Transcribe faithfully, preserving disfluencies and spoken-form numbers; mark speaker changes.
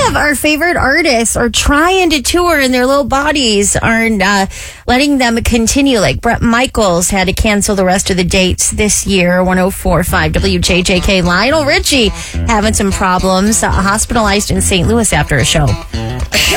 Speaker 1: of our favorite artists are trying to tour and their little bodies aren't uh, letting them continue. Like Bret Michaels had to cancel the rest of the dates this year. one oh four point five W J J K. Lionel Richie having some problems, uh, hospitalized in Saint Louis after a show.